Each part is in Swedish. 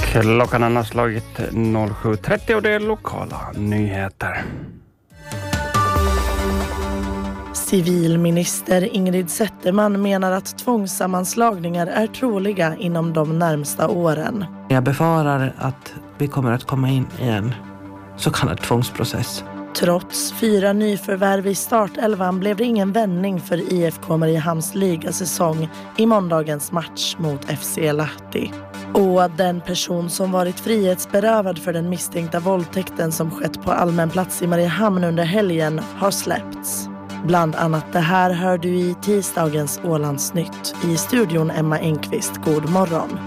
Klockan har slagit 07.30 och det är lokala nyheter. Civilminister Ingrid Zetterman menar att tvångssammanslagningar är troliga inom de närmsta åren. Jag befarar att vi kommer att komma in i en så kallad tvångsprocess. Trots 4 nyförvärv i startelvan blev det ingen vändning för IFK Mariehamns ligasäsong i måndagens match mot FC Lahti. Och den person som varit frihetsberövad för den misstänkta våldtäkten som skett på allmän plats i Mariehamn under helgen har släppts. Bland annat det här hör du i tisdagens Ålandsnytt. I studion Emma Enqvist, god morgon.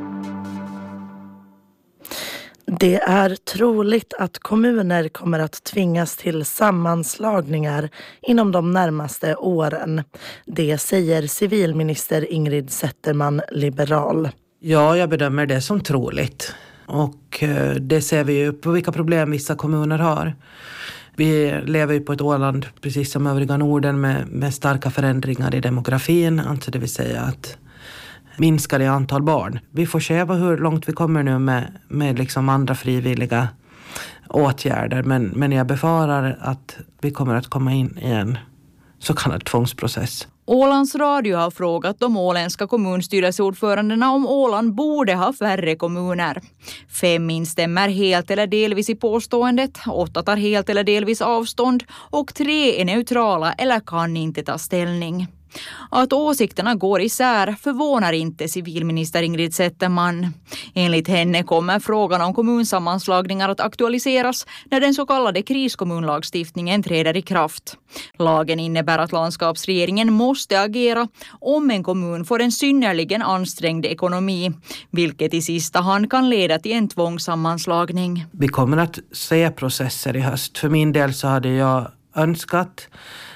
Det är troligt att kommuner kommer att tvingas till sammanslagningar inom de närmaste åren. Det säger civilminister Ingrid Zetterman, liberal. Ja, jag bedömer det som troligt. Och det ser vi ju på vilka problem vissa kommuner har. Vi lever ju på ett Åland, precis som övriga Norden, med starka förändringar i demografin. Alltså det vill säga att minskar i antal barn. Vi får se hur långt vi kommer nu med liksom andra frivilliga åtgärder. Men jag befarar att vi kommer att komma in i en så kallad tvångsprocess. Ålands Radio har frågat de åländska kommunstyrelseordförandena om Åland borde ha färre kommuner. 5 instämmer helt eller delvis i påståendet, 8 tar helt eller delvis avstånd och 3 är neutrala eller kan inte ta ställning. Att åsikterna går isär förvånar inte civilminister Ingrid Zetterman. Enligt henne kommer frågan om kommunsammanslagningar att aktualiseras när den så kallade kriskommunlagstiftningen träder i kraft. Lagen innebär att landskapsregeringen måste agera om en kommun får en synnerligen ansträngd ekonomi, vilket i sista hand kan leda till en tvångssammanslagning. Vi kommer att se processer i höst. För min del så hade jag önskat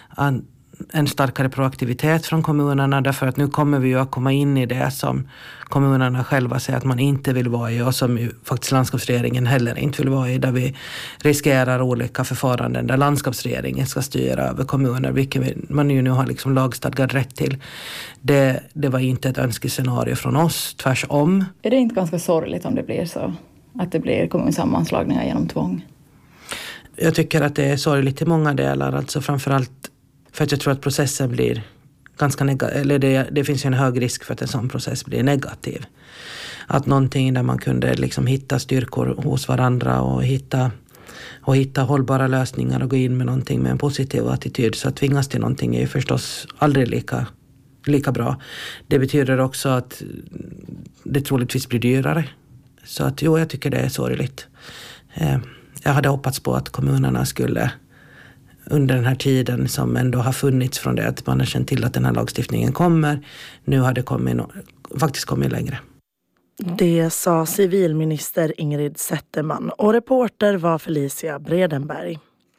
en starkare proaktivitet från kommunerna, därför att nu kommer vi ju att komma in i det som kommunerna själva säger att man inte vill vara i och som ju faktiskt landskapsregeringen heller inte vill vara i, där vi riskerar olika förfaranden där landskapsregeringen ska styra över kommuner, vilket man ju nu har liksom lagstadgad rätt till. Det var inte ett önskescenario från oss, tvärsom. Är det inte ganska sorgligt om det blir så att det blir kommunsammanslagningar genom tvång? Jag tycker att det är sorgligt i många delar, alltså framförallt för att jag tror att processen blir ganska negativ, eller det finns ju en hög risk för att en sån process blir negativ. Att någonting där man kunde liksom hitta styrkor hos varandra och hitta hållbara lösningar och gå in med någonting med en positiv attityd, så att tvingas till någonting är ju förstås aldrig lika bra. Det betyder också att det troligtvis blir dyrare. Så att jag tycker det är sorgligt. Jag hade hoppats på att kommunerna skulle under den här tiden som ändå har funnits från det att man har känt till att den här lagstiftningen kommer. Nu har det faktiskt kommit längre. Det sa civilminister Ingrid Zetterman och reporter var Felicia Bredenberg.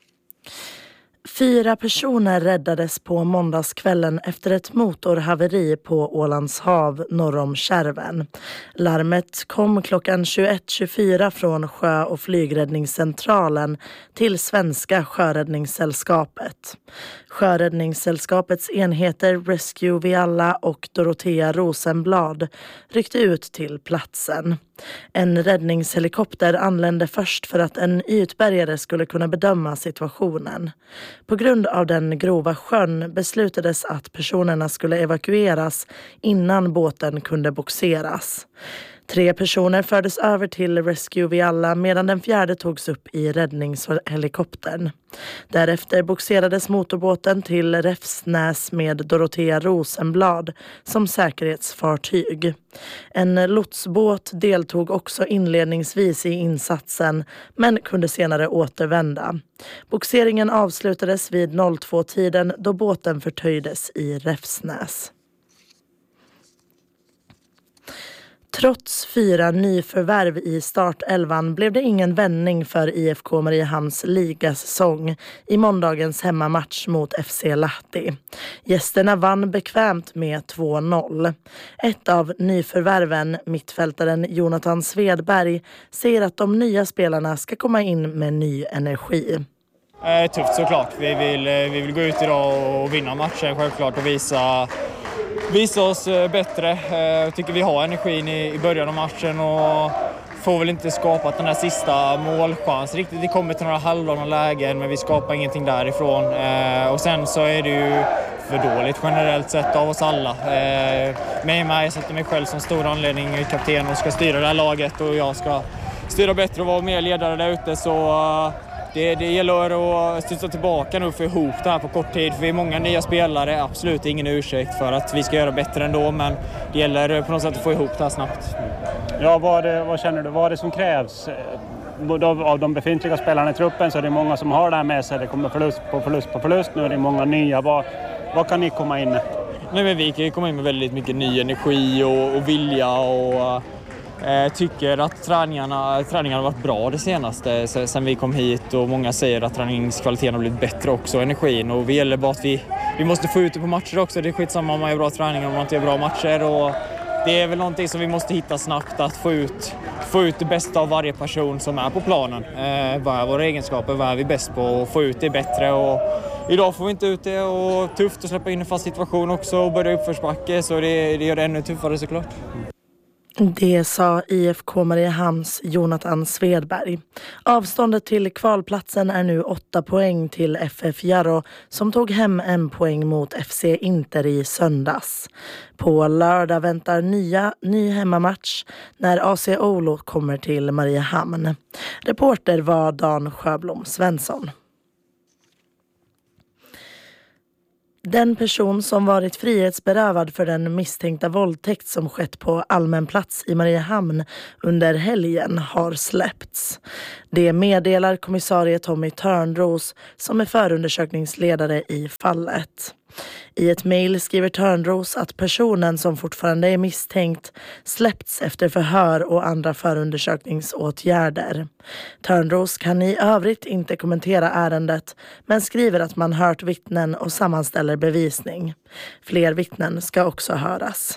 4 personer räddades på måndagskvällen efter ett motorhaveri på Ålands hav norr om Kärven. Larmet kom klockan 21.24 från sjö- och flygräddningscentralen till Svenska sjöräddningssällskapet. Sjöräddningssällskapets enheter Rescue Vialla och Dorotea Rosenblad ryckte ut till platsen. En räddningshelikopter anlände först för att en ytbärgare skulle kunna bedöma situationen. På grund av den grova sjön beslutades att personerna skulle evakueras innan båten kunde bogseras. 3 personer fördes över till Rescue Vialla medan den 4:e togs upp i räddningshelikoptern. Därefter bogserades motorbåten till Räfsnäs med Dorotea Rosenblad som säkerhetsfartyg. En lotsbåt deltog också inledningsvis i insatsen men kunde senare återvända. Bogseringen avslutades vid 02-tiden då båten förtöjdes i Räfsnäs. Trots 4 nyförvärv i startelvan blev det ingen vändning för IFK Mariehamns ligasäsong i måndagens hemmamatch mot FC Lahti. Gästerna vann bekvämt med 2-0. Ett av nyförvärven, mittfältaren Jonathan Svedberg, säger att de nya spelarna ska komma in med ny energi. Tufft såklart. Vi vill gå ut idag och vinna matchen självklart och visa oss bättre. Jag tycker vi har energin i början av matchen och får väl inte skapat den här sista målchans riktigt. Vi kommer till några halvlånga lägen men vi skapar ingenting därifrån. Och sen så är det ju för dåligt generellt sett av oss alla. Jag sätter mig själv som stor anledning i kapten och ska styra det här laget och jag ska styra bättre och vara mer ledare där ute. Så det gäller att studsa tillbaka nu för ihop det här på kort tid. För vi är många nya spelare, absolut ingen ursäkt för att vi ska göra bättre ändå. Men det gäller på något sätt att få ihop det här snabbt. Ja, vad känner du? Vad är det som krävs? Av de befintliga spelarna i truppen så är det många som har det här med sig. Det kommer förlust på förlust. Nu är det många nya. Vad kan ni komma in med? Nej, men vi kan komma in med väldigt mycket ny energi och vilja och tycker att träningarna har varit bra det senaste sen vi kom hit och många säger att träningskvaliteten har blivit bättre också, energin, och vi gäller bara att vi måste få ut det på matcher också. Det är skitsamma om man gör bra träningar om man inte gör bra matcher, och det är väl någonting som vi måste hitta snabbt, att få ut det bästa av varje person som är på planen. Vad är våra egenskaper, vad är vi bäst på, och få ut det bättre. Och idag får vi inte ut det, och tufft att släppa in en fast situation också och börja uppförsbacke, så det gör det ännu tuffare såklart. Det sa IFK Mariehamns Jonathan Svedberg. Avståndet till kvalplatsen är nu 8 poäng till FF Jarro som tog hem 1 poäng mot FC Inter i söndags. På lördag väntar ny hemmamatch när AC Oulu kommer till Mariehamn. Reporter var Dan Sjöblom Svensson. Den person som varit frihetsberövad för den misstänkta våldtäkt som skett på allmän plats i Mariehamn under helgen har släppts. Det meddelar kommissarie Tommy Törnros som är förundersökningsledare i fallet. I ett mejl skriver Törnros att personen som fortfarande är misstänkt släppts efter förhör och andra förundersökningsåtgärder. Törnros kan i övrigt inte kommentera ärendet men skriver att man hört vittnen och sammanställer bevisning. Fler vittnen ska också höras.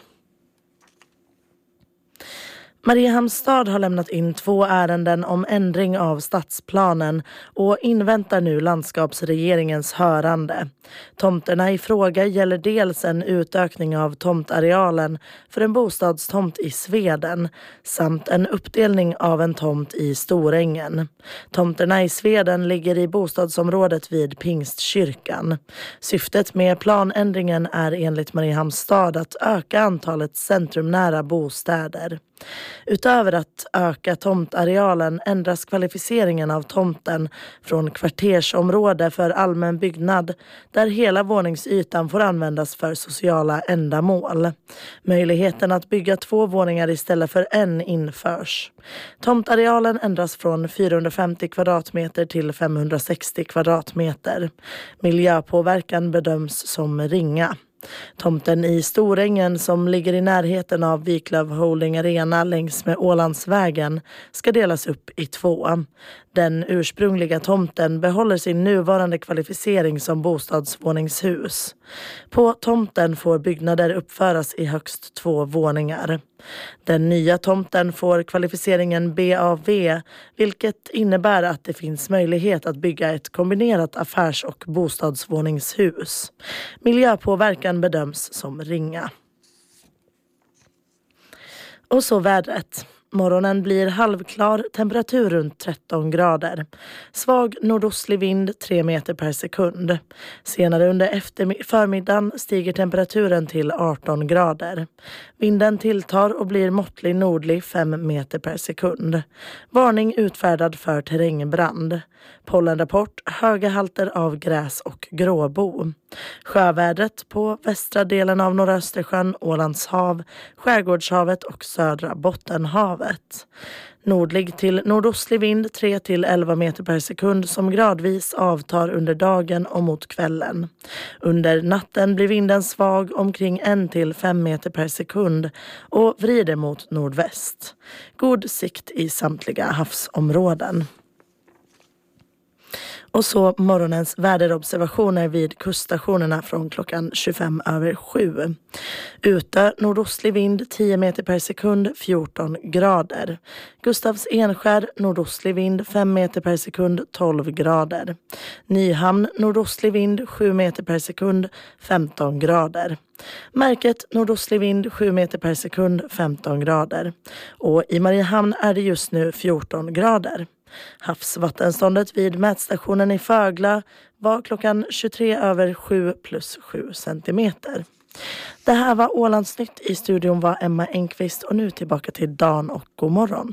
Mariehamns stad har lämnat in 2 ärenden om ändring av stadsplanen och inväntar nu landskapsregeringens hörande. Tomterna i fråga gäller dels en utökning av tomtarealen för en bostadstomt i Sveden samt en uppdelning av en tomt i Storängen. Tomterna i Sveden ligger i bostadsområdet vid Pingstkyrkan. Syftet med planändringen är enligt Mariehamns stad att öka antalet centrumnära bostäder. Utöver att öka tomtarealen ändras kvalificeringen av tomten från kvartersområde för allmän byggnad där hela våningsytan får användas för sociala ändamål. Möjligheten att bygga 2 våningar istället för 1 införs. Tomtarealen ändras från 450 kvadratmeter till 560 kvadratmeter. Miljöpåverkan bedöms som ringa. Tomten i Storängen som ligger i närheten av Viklöv Holding Arena längs med Ålandsvägen ska delas upp i 2. Den ursprungliga tomten behåller sin nuvarande kvalificering som bostadsvåningshus. På tomten får byggnader uppföras i högst 2 våningar. Den nya tomten får kvalificeringen BAV, vilket innebär att det finns möjlighet att bygga ett kombinerat affärs- och bostadsvåningshus. Miljöpåverkan bedöms som ringa. Och så vädret. Morgonen blir halvklar, temperatur runt 13 grader. Svag nordostlig vind 3 meter per sekund. Senare under förmiddagen stiger temperaturen till 18 grader. Vinden tilltar och blir måttlig nordlig 5 meter per sekund. Varning utfärdad för terrängbrand. Pollenrapport, höga halter av gräs och gråbo. Sjövädret på västra delen av norra Östersjön, Ålands hav, Skärgårdshavet och södra Bottenhavet. Nordlig till nordostlig vind 3 till 11 meter per sekund som gradvis avtar under dagen och mot kvällen. Under natten blir vinden svag omkring 1 till 5 meter per sekund och vrider mot nordväst. God sikt i samtliga havsområden. Och så morgonens väderobservationer vid kuststationerna från klockan 7:25. Ute nordostlig vind 10 meter per sekund 14 grader. Gustavs Enskär nordostlig vind 5 meter per sekund 12 grader. Nyhamn nordostlig vind 7 meter per sekund 15 grader. Märket nordostlig vind 7 meter per sekund 15 grader. Och i Mariehamn är det just nu 14 grader. Havsvattenståndet vid mätstationen i Fögla var klockan 7 plus 7 centimeter. Det här var Ålandsnytt. I studion var Emma Engqvist och nu tillbaka till Dan och god morgon.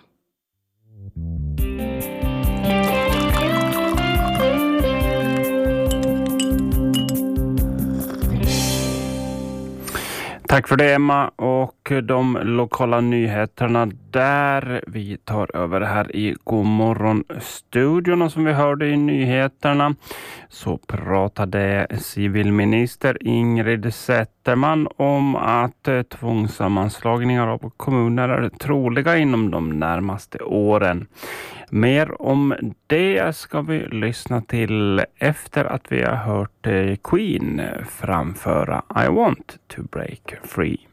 Tack för det, Emma, och de lokala nyheterna där vi tar över här i Godmorgon-studion. Och som vi hörde i nyheterna så pratade civilminister Ingrid Zetterman om att tvångssammanslagningar av kommuner är troliga inom de närmaste åren. Mer om det ska vi lyssna till efter att vi har hört Queen framföra I Want to Break Free.